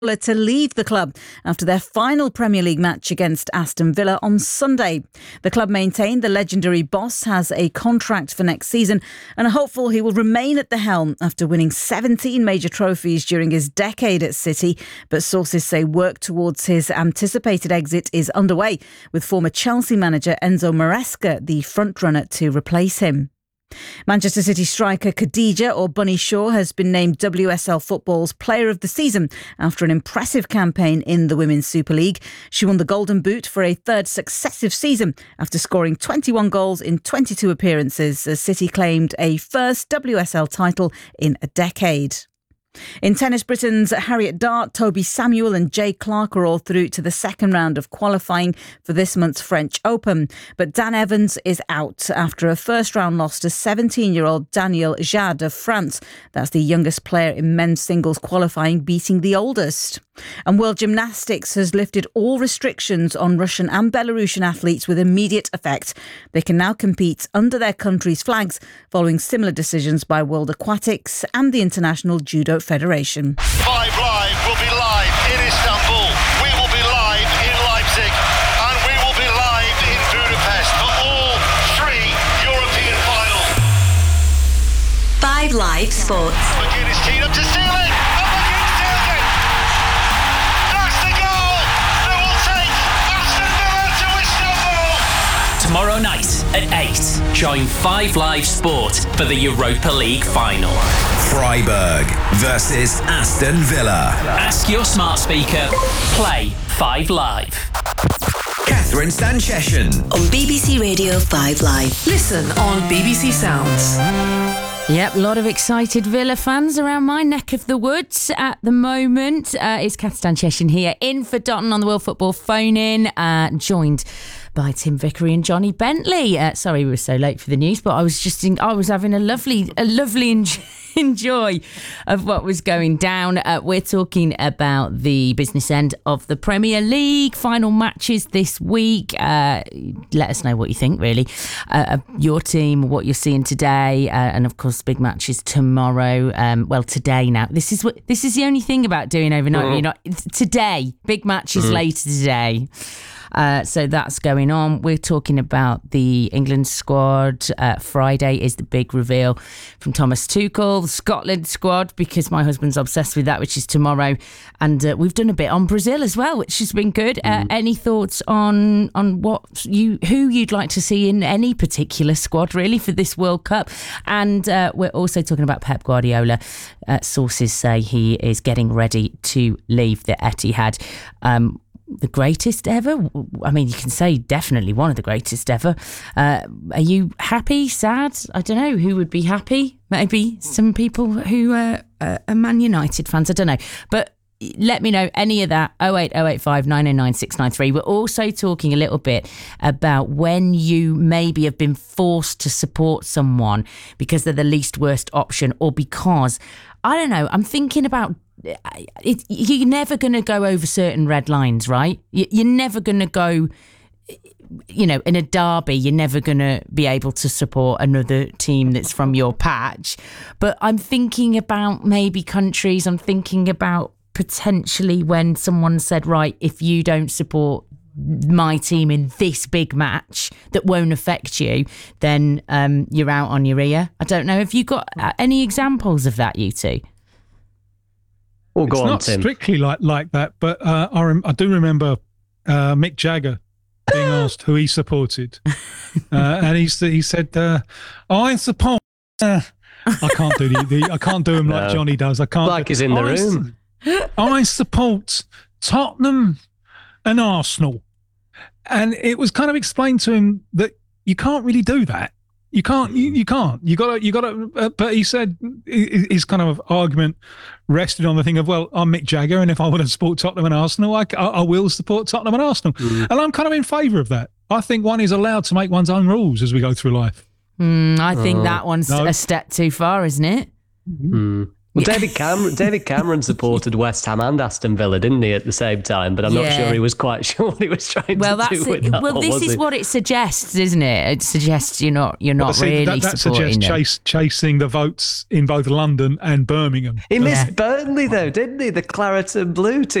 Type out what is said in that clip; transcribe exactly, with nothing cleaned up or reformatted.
to leave the club after their final Premier League match against Aston Villa on Sunday. The club maintained the legendary boss has a contract for next season and are hopeful he will remain at the helm after winning seventeen major trophies during his decade at City. But sources say work towards his anticipated exit is underway, with former Chelsea manager Enzo Maresca the frontrunner to replace him. Manchester City striker Khadija, or Bunny Shaw, has been named W S L Football's Player of the Season after an impressive campaign in the Women's Super League. She won the Golden Boot for a third successive season after scoring twenty-one goals in twenty-two appearances, as City claimed a first W S L title in a decade. In tennis, Britain's Harriet Dart, Toby Samuel and Jay Clark are all through to the second round of qualifying for this month's French Open. But Dan Evans is out after a first-round loss to seventeen-year-old Daniel Jade of France. That's the youngest player in men's singles qualifying, beating the oldest. And World Gymnastics has lifted all restrictions on Russian and Belarusian athletes with immediate effect. They can now compete under their country's flags, following similar decisions by World Aquatics and the International Judo Federation. Five Live will be live in Istanbul. We will be live in Leipzig. And we will be live in Budapest for all three European finals. Five Live Sports. McGinn is teed up to seal it. And McGinn seals it. That's the goal that will take Aston Villa to Istanbul. Tomorrow night at eight, join Five Live Sport for the Europa League final. Freiburg versus Aston Villa. Ask your smart speaker, play Five Live. Catherine Stancheshian On B B C Radio five Live. Listen on B B C Sounds. Yep, a lot of excited Villa fans around my neck of the woods at the moment. Uh, it's Kath Stancheshian here, in for Dotton on the World Football phone-in, uh, joined by Tim Vickery and Johnny Bentley. Uh, sorry we were so late for the news, but I was just in, I was having a lovely, a lovely enjoy. enjoy of what was going down. Uh, we're talking about the business end of the Premier League, final matches this week. Uh, let us know what you think, really. Uh, your team, what you're seeing today, uh, and of course, big matches tomorrow. Um, well, today now. This is what this is the only thing about doing overnight. Mm. You know, today, big matches mm. later today. Uh, so that's going on. We're talking about the England squad. Uh, Friday is the big reveal from Thomas Tuchel, the Scotland squad, because my husband's obsessed with that, which is tomorrow. And uh, we've done a bit on Brazil as well, which has been good. Uh, mm. Any thoughts on on what you who you'd like to see in any particular squad, really, for this World Cup? And uh, we're also talking about Pep Guardiola. Uh, sources say he is getting ready to leave the Etihad. Um, The greatest ever? I mean, you can say definitely one of the greatest ever. Uh, are you happy, sad? I don't know. Who would be happy? Maybe some people who uh, are Man United fans. I don't know. But let me know any of that. oh eight oh eight five nine oh nine six nine three. We're also talking a little bit about when you maybe have been forced to support someone because they're the least worst option, or because, I don't know, I'm thinking about It, you're never going to go over certain red lines, right? You're never going to go, you know, in a derby, you're never going to be able to support another team that's from your patch. But I'm thinking about maybe countries. I'm thinking about potentially when someone said, right, if you don't support my team in this big match that won't affect you, then um, you're out on your ear. I don't know. Have you got any examples of that, you two? Well, go it's on, not Tim. strictly like, like that, but uh, I, rem- I do remember uh, Mick Jagger being asked who he supported. Uh, and he, he said, uh, I support... Uh, I can't do the, the I can't do him like no. Johnny does. I can't. Like he's in the I, room. I support Tottenham and Arsenal. And it was kind of explained to him that you can't really do that. You can't. You, you can't. You got to. You got to. Uh, but he said his kind of argument rested on the thing of, well, I'm Mick Jagger, and if I want to support Tottenham and Arsenal, I, I, I will support Tottenham and Arsenal. Mm. And I'm kind of in favour of that. I think one is allowed to make one's own rules as we go through life. Mm, I think uh, that one's no. a step too far, isn't it? Mm. Well, David Cameron, David Cameron supported West Ham and Aston Villa, didn't he, at the same time? But I'm not Yeah. sure he was quite sure what he was trying Well, to that's do with it. that. Well, or this was is he? what it suggests, isn't it? It suggests you're not you're not But see, really that, that supporting suggests them. chase, chasing the votes in both London and Birmingham. He missed Yeah. Burnley, though, didn't he? The claret and blue team.